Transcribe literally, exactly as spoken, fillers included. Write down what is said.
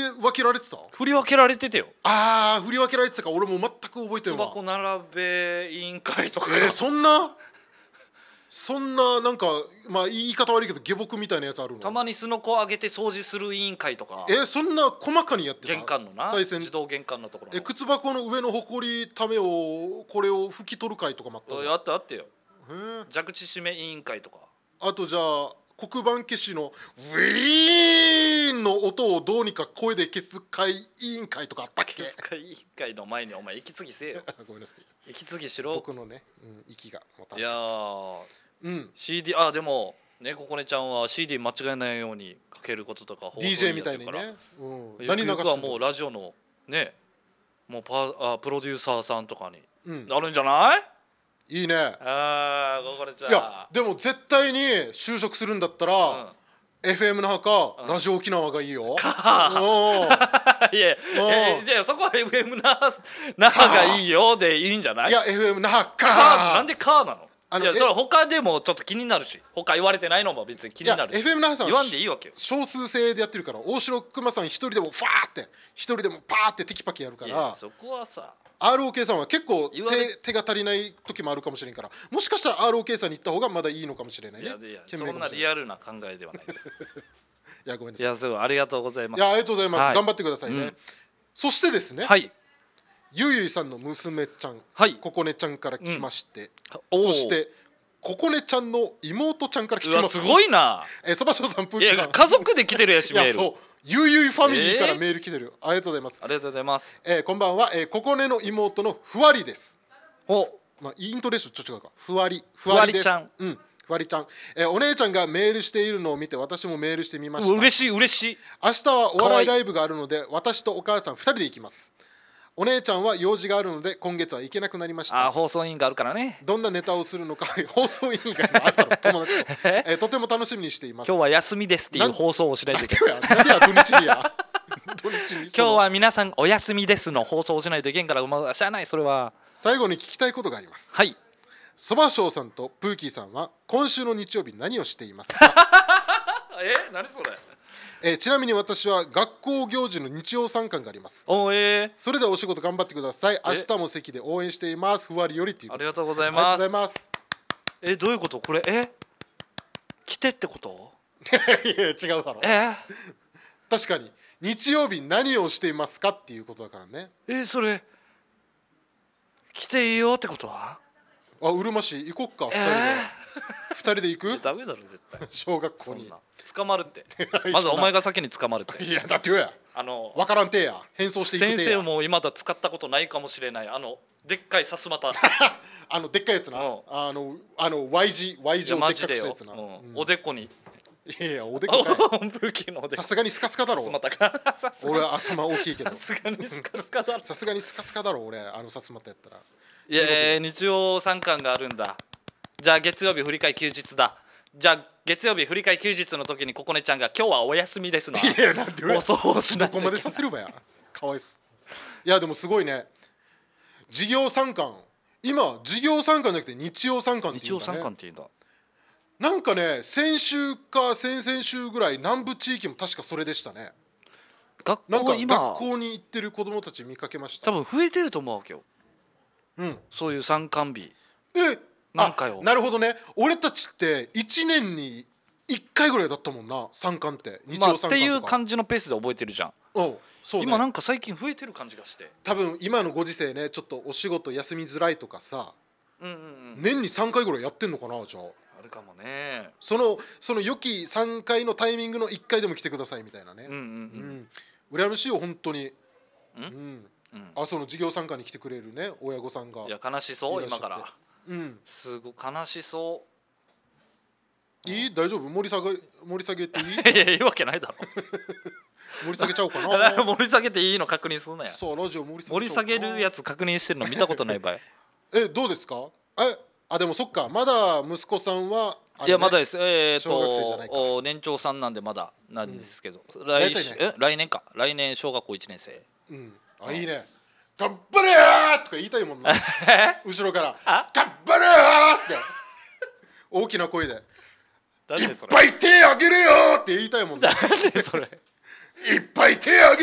分けられてた？ 振り分けられててよ。 あー振り分けられてたか。俺も全く覚えてつるわ。 ばこ並べ委員会とか、 えー、そんなそんななんかまあ言い方悪いけど下僕みたいなやつあるの？ たまにすのこあげて掃除する委員会とか。 えー、そんな細かにやってた？ 玄関のな再選自動玄関のところのえ靴箱の上のほこりためをこれを拭き取る会とかもあったじゃん。 あったあってよ。 へー蛇口締め委員会とか。 あとじゃあ黒板消しのウィーンの音をどうにか声で消す会委員会とかあったっけ？ 委員会の前にお前息継ぎせえよ。 ごめんなさい。 息継ぎしろ。 僕のね、うん、息がもたいやー、 うん、 シーディー あでもねここねちゃんは シーディー 間違えないようにかけることとか放送ディージェー みやったてるからいにね、うん、 何流何流してんの？ はもうラジオのねもうパあプロデューサーさんとかにうん、 なるんじゃない？ いいね。 あーここねちゃん。 いやでも絶対に就職するんだったら、 うんエフエム 那覇か、 うん、 ラジオ沖縄がいいよ。 いやえじゃあそこは エフエム 那覇那覇がいいよでいいんじゃない？ いや エフエム 那覇かなんでかなの？ あのいやそれ他でもちょっと気になるし他言われてないのも別に気になるし。 いや エフエム 那覇さん言わんでいいわけよ。 少数制でやってるから大城熊さん一人でもファーって一人でもパーってテキパキやるからいやそこはさアールオーケー さんは結構言われ手手が足りない時もあるかもしれんからもしかしたら アールオーケー さんに行った方がまだいいのかもしれないね。 いやいや賢明そんなかもしれないリアルな考えではないです。 いやごめんないさい。 やすごいありがとうございます。 いやありがとうございます、 はい、 頑張ってくださいね、うん、そしてですね、 はい、 ゆいゆいさんの娘ちゃん、 はい、 ここねちゃんから来まして、 うん、 そしてここねちゃんの妹ちゃんから来てます。 すごいな。 えそばしょうさんプーキーさん家族で来てるやしメール。いやそうゆいゆいファミリーからメール来てる、えー、ありがとうございます。 ありがとうございます、 えー、こんばんは、えー、ここねの妹のふわりです。 おまあイントネーションちょっと違うか。ふわりふわりです。 ふわりちゃん、 うんふわりちゃん、えー、お姉ちゃんがメールしているのを見て私もメールしてみました。 嬉しい嬉しい。 明日はお笑いライブがあるので私とお母さんふたりで行きます。お姉ちゃんは用事があるので今月は行けなくなりました。 あ放送委員があるからね。 どんなネタをするのか放送委員会があったの友達と、えー、とても楽しみにしています。 今日は休みですっていう放送をしないといけない。 何や土日にや土日に今日は皆さんお休みですの放送をしないといけんから、まあ、しゃあないそれは。 最後に聞きたいことがあります。 はい。 そばしょうさんとプーキーさんは今週の日曜日何をしていますか？ え何それ？ えー、ちなみに私は学校行事の日曜参観があります。 おえー、 それではお仕事頑張ってください。明日も席で応援しています。ふわりよりっていう。 ありがとうございます。 ありがとうございます。 えどういうことこれ？え来てってこと？ いや違うだろ。 えー、 確かに日曜日何をしていますかっていうことだからね。 えー、それ来ていいよってことは？ あうるま市行こっか、ふたりで、 えー、 ふたりで行く？ ダメだろ絶対小学校に捕まるってまずお前が先に捕まるっていやだってよやあの分からんてや変装していくてや先生も今だ使ったことないかもしれないあのでっかいさすまたあのでっかいやつな、うん、あのあの Y 字 Y 字をでっかくしたやつな、 うんうん、おでこにいやいやおでこかいさすがにスカスカだろ俺は頭大きいけどさすがにスカスカだろさすがにスカスカだろ俺あのさすまたやったらいや、えー、日曜参観があるんだ。じゃあ月曜日振り替え休日だ。じゃあ月曜日振り替え休日の時にここねちゃんが今日はお休みですのいやなんで放送をしないといけない。 どこまでさせるばやかわいす。いやでもすごいね授業参観今授業参観じゃなくて日曜参観っていうんだね。 日曜参観っていうんだ。 なんかね先週か先々週ぐらい南部地域も確かそれでしたね。 学なんか今学校に行ってる子供たち見かけました。 多分増えてると思うわけよ、 うん、 そういう参観日。 えなんかよなるほどね。俺たちっていちねんにいっかいぐらいだったもんな参観って日曜参観とか、まあ、 っていう感じのペースで覚えてるじゃん。 うんそうね、 今なんか最近増えてる感じがして多分今のご時世ねちょっとお仕事休みづらいとかさ、 うんうんうん、 年にさんかいぐらいやってんのかな。じゃああるかもね。 そのその良きさんかいのタイミングのいっかいでも来てくださいみたいなね。 うんうんうんうん、羨ましいよ本当に。 うん、 うんうん、 あその授業参観に来てくれるね親御さんがいや悲しそう今から、 うん、 すごい悲しそう。 いい大丈夫盛り下げ盛り下げていいいやいいわけないだろ盛り下げちゃおうかな盛り下げていいの確認するなや。 そうラジオ盛り下げ盛り下げるやつ確認してるの見たことない場合えどうですか。えあでもそっかまだ息子さんはあれ、ね、 いやまだですえー、っと小学生じゃないか年長さんなんでまだなんですけど、 うん、 来, ね、 え来年か来年小学校いちねん生。 うんあいいね頑張れーとか言いたいもんな後ろから頑張れーって大きな声でいっぱい手あげるよって言いたいもんな。 なんでそれいっぱい手あげ